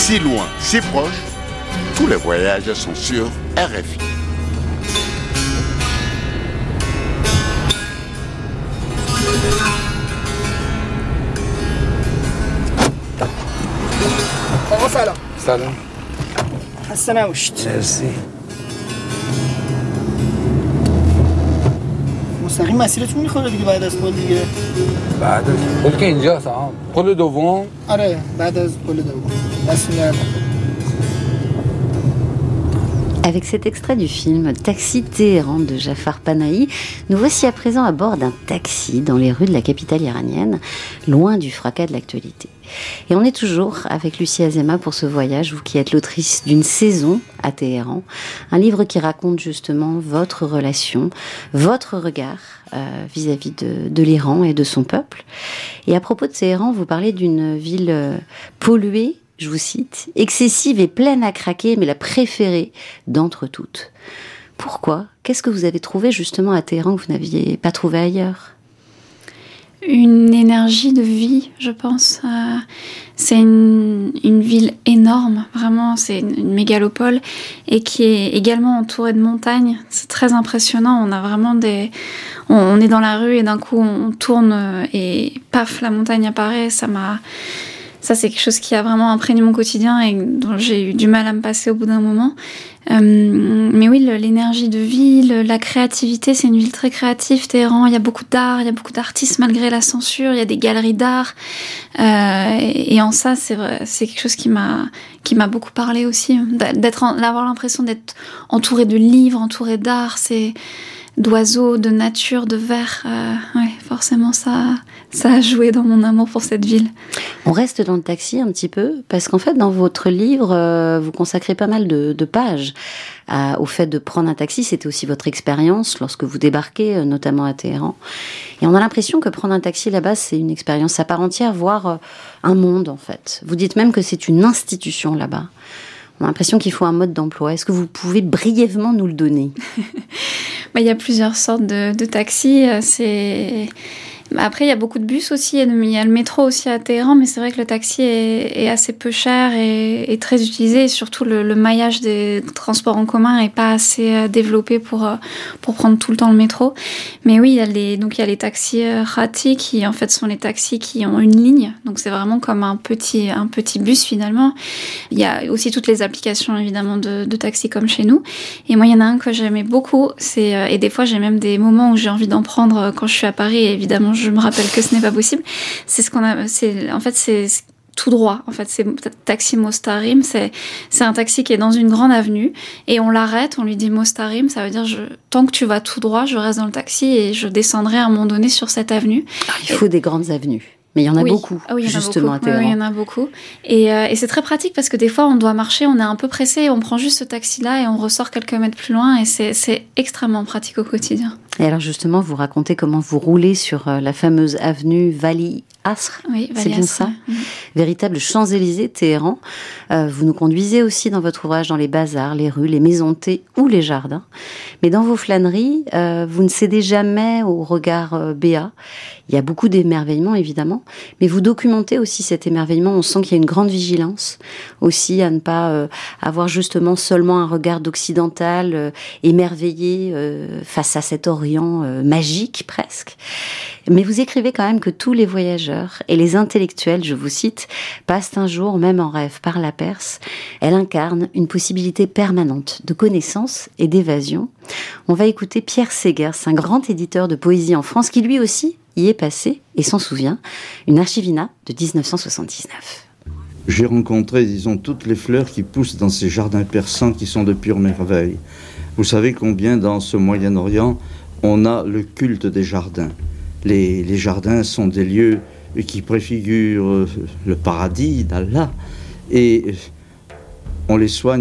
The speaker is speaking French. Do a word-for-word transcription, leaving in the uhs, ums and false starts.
si loin, si proche, tous les voyages sont sur R F I. آقا سلام. سلام. خسته نباشید. مرسی. مستقیم مسیرتون میخوره دیگه بعد از پل دیگه. بعد از پل که اینجاست ها. پل دوم. آره بعد از پل دوم. دستون درد. Avec cet extrait du film Taxi Téhéran de Jafar Panahi, nous voici à présent à bord d'un taxi dans les rues de la capitale iranienne, loin du fracas de l'actualité. Et on est toujours avec Lucie Azéma pour ce voyage, vous qui êtes l'autrice d'une saison à Téhéran, un livre qui raconte justement votre relation, votre regard euh, vis-à-vis de, de l'Iran et de son peuple. Et à propos de Téhéran, vous parlez d'une ville euh, polluée, je vous cite, excessive et pleine à craquer, mais la préférée d'entre toutes. Pourquoi ? Qu'est-ce que vous avez trouvé justement à Téhéran que vous n'aviez pas trouvé ailleurs ? Une énergie de vie, je pense. Euh, c'est une, une ville énorme, vraiment, c'est une, une mégalopole, et qui est également entourée de montagnes. C'est très impressionnant, on a vraiment des... On, on est dans la rue et d'un coup on tourne et paf, la montagne apparaît, ça m'a... Ça, c'est quelque chose qui a vraiment imprégné mon quotidien et dont j'ai eu du mal à me passer au bout d'un moment. Euh, mais oui, le, l'énergie de vie, le, la créativité, c'est une ville très créative, Téhéran. Il y a beaucoup d'art, il y a beaucoup d'artistes malgré la censure, il y a des galeries d'art. Euh, et, et en ça, c'est vrai, c'est quelque chose qui m'a, qui m'a beaucoup parlé aussi. D'être, en, d'avoir l'impression d'être entouré de livres, entouré d'art, c'est... d'oiseaux, de nature, de vers. Euh, ouais, forcément, ça, ça a joué dans mon amour pour cette ville. On reste dans le taxi un petit peu, parce qu'en fait, dans votre livre, euh, vous consacrez pas mal de, de pages à, au fait de prendre un taxi. C'était aussi votre expérience lorsque vous débarquez, euh, notamment à Téhéran. Et on a l'impression que prendre un taxi là-bas, c'est une expérience à part entière, voire euh, un monde, en fait. Vous dites même que c'est une institution là-bas. On a l'impression qu'il faut un mode d'emploi. Est-ce que vous pouvez brièvement nous le donner ? Bah, il y a plusieurs sortes de, de taxis. C'est... Après, il y a beaucoup de bus aussi. Il y a le métro aussi à Téhéran, mais c'est vrai que le taxi est, est assez peu cher et, et très utilisé. Et surtout, le, le maillage des transports en commun n'est pas assez développé pour, pour prendre tout le temps le métro. Mais oui, il y a les, donc il y a les taxis Khati qui, en fait, sont les taxis qui ont une ligne. Donc, c'est vraiment comme un petit, un petit bus, finalement. Il y a aussi toutes les applications, évidemment, de, de taxi comme chez nous. Et moi, il y en a un que j'aimais beaucoup. C'est, et des fois, j'ai même des moments où j'ai envie d'en prendre quand je suis à Paris. Et évidemment, je me rappelle que ce n'est pas possible. C'est ce qu'on a, c'est, en fait, c'est tout droit. En fait, c'est taxi Mostarim. C'est, c'est un taxi qui est dans une grande avenue et on l'arrête, on lui dit Mostarim. Ça veut dire, je, tant que tu vas tout droit, je reste dans le taxi et je descendrai à un moment donné sur cette avenue. Ah, il faut et... des grandes avenues. Mais il y en a oui. beaucoup, ah oui, il y en justement, a beaucoup. à Téhéran. Oui, il y en a beaucoup. Et, euh, et c'est très pratique parce que des fois, on doit marcher, on est un peu pressé, on prend juste ce taxi-là et on ressort quelques mètres plus loin et c'est, c'est extrêmement pratique au quotidien. Et alors, justement, vous racontez comment vous roulez sur la fameuse avenue Vali Asr. Oui, c'est bien ça. Mmh. Véritable Champs-Élysées, Téhéran. Euh, vous nous conduisez aussi dans votre ouvrage dans les bazars, les rues, les maisons de thé ou les jardins. Mais dans vos flâneries, euh, vous ne cédez jamais au regard euh, béat. Il y a beaucoup d'émerveillement, évidemment, mais vous documentez aussi cet émerveillement. On sent qu'il y a une grande vigilance aussi à ne pas euh, avoir justement seulement un regard d'occidental euh, émerveillé euh, face à cet Orient euh, magique presque. Mais vous écrivez quand même que tous les voyageurs et les intellectuels, je vous cite, passent un jour, même en rêve, par la Perse. Elle incarne une possibilité permanente de connaissance et d'évasion. On va écouter Pierre Segers, un grand éditeur de poésie en France, qui lui aussi y est passé et s'en souvient, une archivina de dix-neuf cent soixante-dix-neuf. J'ai rencontré, disons, toutes les fleurs qui poussent dans ces jardins persans qui sont de pure merveille. Vous savez combien dans ce Moyen-Orient, on a le culte des jardins. Les, les jardins sont des lieux qui préfigurent le paradis d'Allah et on les soigne